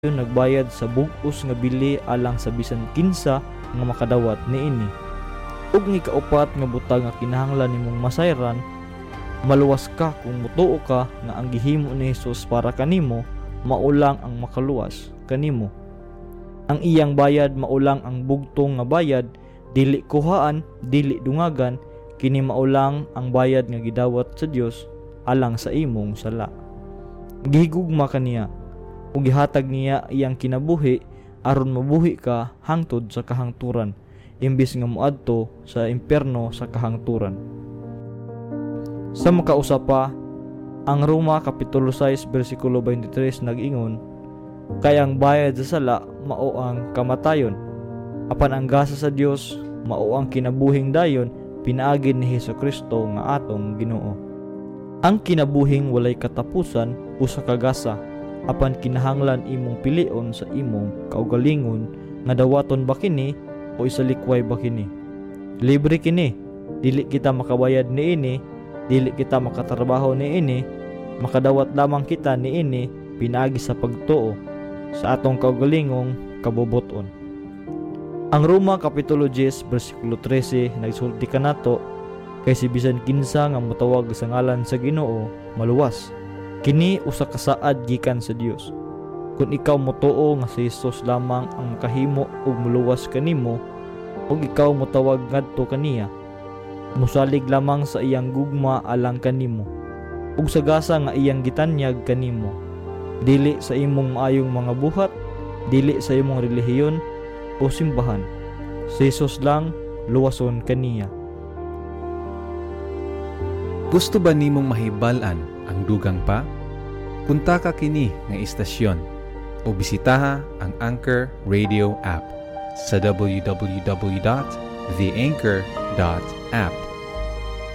yun nagbayad sa bug-os nga bili alang sa bisan kinsa nga makadawat niini. Ug nga kaupat nga butang nga kinahanglan nimong masayran, maluwas ka kung mutuo ka nga ang gihimo ni Hesus para kanimo maulang ang makaluwas kanimo. Ang iyang bayad maulang ang bugtong nga bayad, dili kuhaan, dili dungagan, kini maulang ang bayad nga gidawat sa Dios alang sa imong sala. Gihigugma kaniya ug gihatag niya iyang kinabuhi aron mabuhi ka hangtod sa kahangturan imbis nga moadto sa impierno sa kahangturan. Sa makausa pa, ang Roma kapitulo 6 bersikulo 23 nag-ingon, kay ang bayad sa sala mao ang kamatayon, apan ang gasa sa Dios mao ang kinabuhing dayon pinaagi ni Hesukristo nga atong Ginoo. Ang kinabuhing walay katapusan usa ka gasa, apan kinahanglan imong pilion sa imong kaugalingon nga dawaton ba kini o isalikway ba kini. Libre kini, dili kita makabayad niini, dili kita makatrabaho niini, makadawat lamang kita niini pinaagi sa pagtuo sa atong kaugalingong kabubuton. Ang Roma kapitulo 10 bersikulo 13 nagsulti kanato, kay si bisan kinsa nga motawag sa ngalan sa Ginoo maluwas. Kini usa ka saad gikan sa Dios. Kung ikaw motuo nga si Hesus lamang ang makahimo ug muluwas kanimo, ug ikaw motawag ngadto kaniya, musalig lamang sa iyang gugma alang kanimo, ug sa gasa nga iyang gitanyag kanimo. Dili sa imong maayong mga buhat, dili sa imong relihiyon o simbahan. Si Hesus lang luwason kaniya. Gusto ba nimong mahibal-an ang dugang pa? Punta ka kini nga istasyon o bisitaha ang Anchor Radio app sa www.theanchor.app.